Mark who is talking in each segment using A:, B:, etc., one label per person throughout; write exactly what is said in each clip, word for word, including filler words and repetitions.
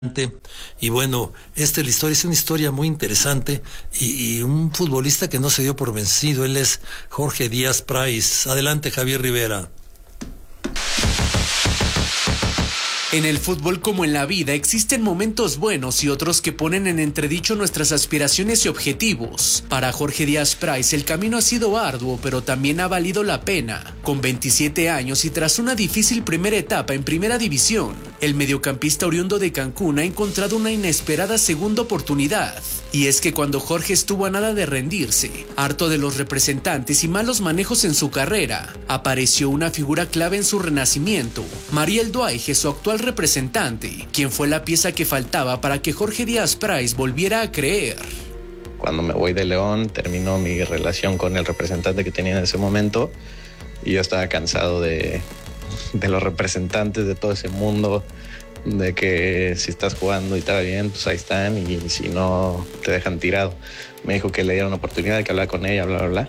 A: Y bueno, esta la historia es una historia muy interesante y, y un futbolista que no se dio por vencido. Él es Jorge Díaz Price. Adelante, Javier Rivera.
B: En el fútbol, como en la vida, existen momentos buenos y otros que ponen en entredicho nuestras aspiraciones y objetivos. Para Jorge Díaz Price, el camino ha sido arduo, pero también ha valido la pena. Con veintisiete años y tras una difícil primera etapa en Primera División, el mediocampista oriundo de Cancún ha encontrado una inesperada segunda oportunidad. Y es que cuando Jorge estuvo a nada de rendirse, harto de los representantes y malos manejos en su carrera, apareció una figura clave en su renacimiento, Mariel Duaige, su actual representante, quien fue la pieza que faltaba para que Jorge Díaz Price volviera a creer.
C: Cuando me voy de León, terminó mi relación con el representante que tenía en ese momento y yo estaba cansado de, de los representantes, de todo ese mundo, de que si estás jugando y está bien, pues ahí están, y si no, te dejan tirado. Me dijo que le diera una oportunidad, que hablara con ella, bla, bla, bla.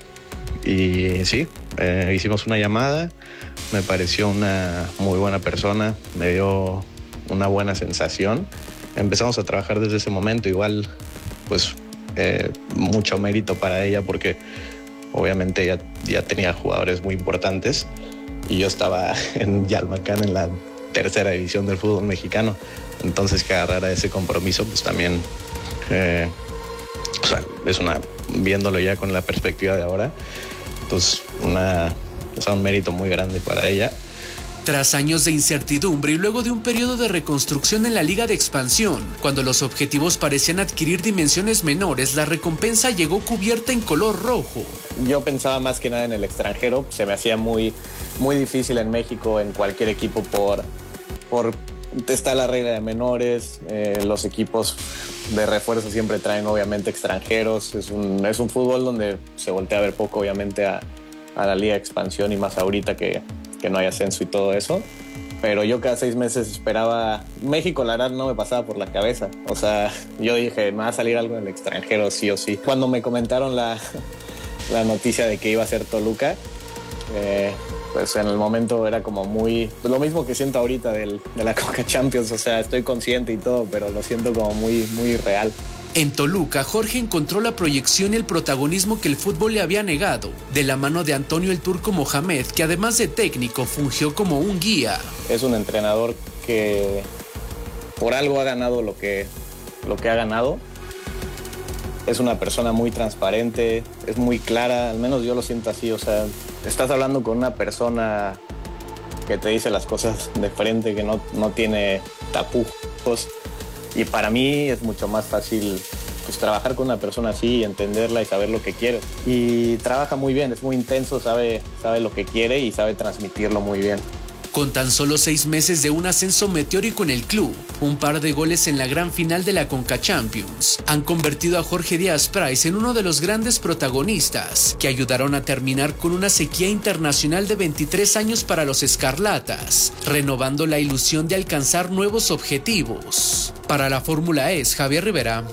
C: Y sí, eh, hicimos una llamada, me pareció una muy buena persona, me dio una buena sensación. Empezamos a trabajar desde ese momento, igual, pues, eh, mucho mérito para ella porque obviamente ella ya tenía jugadores muy importantes y yo estaba en Yalmacán, en la tercera división del fútbol mexicano. Entonces que agarrara ese compromiso, pues también, eh, o sea, es una, viéndolo ya con la perspectiva de ahora, pues una, o sea, un mérito muy grande para ella.
B: Tras años de incertidumbre y luego de un periodo de reconstrucción en la Liga de Expansión, cuando los objetivos parecían adquirir dimensiones menores, la recompensa llegó cubierta en color rojo.
C: Yo pensaba más que nada en el extranjero, se me hacía muy, muy difícil en México, en cualquier equipo, por, por está la regla de menores, eh, los equipos de refuerzo siempre traen obviamente extranjeros, es un, es un fútbol donde se voltea a ver poco obviamente a, a la Liga de Expansión y más ahorita que que no hay ascenso y todo eso, pero yo cada seis meses esperaba México. La verdad no me pasaba por la cabeza, o sea, yo dije, me va a salir algo en el extranjero sí o sí. Cuando me comentaron la, la noticia de que iba a ser Toluca, eh, pues en el momento era como muy, lo mismo que siento ahorita del, de la Conca Champions, o sea, estoy consciente y todo, pero lo siento como muy, muy real.
B: En Toluca, Jorge encontró la proyección y el protagonismo que el fútbol le había negado, de la mano de Antonio el Turco Mohamed, que además de técnico fungió como un guía.
C: Es un entrenador que por algo ha ganado lo que, lo que ha ganado. Es una persona muy transparente, es muy clara, al menos yo lo siento así, o sea, estás hablando con una persona que te dice las cosas de frente, que no, no tiene tapujos. Y para mí es mucho más fácil, pues, trabajar con una persona así y entenderla y saber lo que quiere. Y trabaja muy bien, es muy intenso, sabe, sabe lo que quiere y sabe transmitirlo muy bien.
B: Con tan solo seis meses de un ascenso meteórico en el club, un par de goles en la gran final de la Conca Champions han convertido a Jorge Díaz Price en uno de los grandes protagonistas que ayudaron a terminar con una sequía internacional de veintitrés años para los escarlatas, renovando la ilusión de alcanzar nuevos objetivos. Para la Fórmula E, Javier Rivera.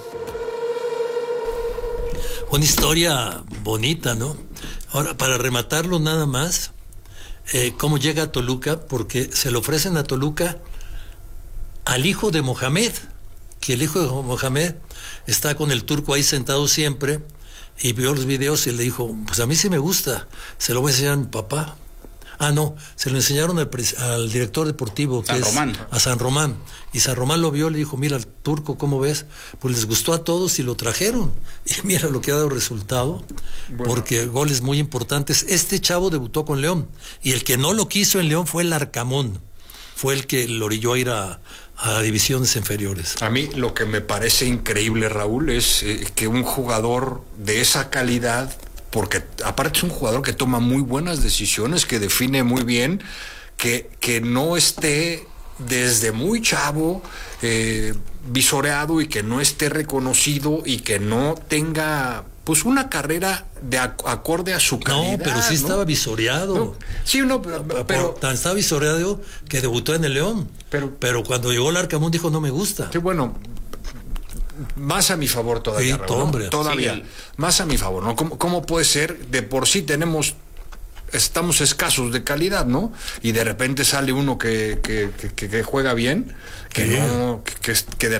A: Una historia bonita, ¿no? Ahora, para rematarlo nada más, Eh, cómo llega a Toluca, porque se le ofrecen a Toluca al hijo de Mohamed, que el hijo de Mohamed está con el Turco ahí sentado siempre, y vio los videos y le dijo, pues a mí sí me gusta, se lo voy a enseñar a mi papá. Ah, no, se lo enseñaron al, al director deportivo, que
D: San
A: es
D: Román.
A: a San Román, y San Román lo vio, le dijo, mira, el Turco, ¿cómo ves? Pues les gustó a todos y lo trajeron, y mira lo que ha dado resultado, bueno, porque goles muy importantes. Este chavo debutó con León, y el que no lo quiso en León fue el Arcamón, fue el que lo orilló a ir a, a divisiones inferiores.
D: A mí lo que me parece increíble, Raúl, es eh, que un jugador de esa calidad, porque aparte es un jugador que toma muy buenas decisiones, que define muy bien, que, que no esté desde muy chavo eh, visoreado y que no esté reconocido y que no tenga pues una carrera de ac acorde a su calidad.
A: No, pero sí, ¿no?, estaba visoreado.
D: No, sí, no, pero, pero
A: tan estaba visoreado que debutó en el León. Pero, pero cuando llegó el Arcamón dijo, no me gusta.
D: Sí, bueno, más a mi favor todavía,
A: sí,
D: Raúl,
A: hombre.
D: ¿no? Todavía, sí, más a mi favor, ¿no? ¿Cómo, ¿Cómo puede ser? De por sí tenemos estamos escasos de calidad, ¿no? Y de repente sale uno que, que, que, que juega bien, que
A: Sí.
D: no, que, que de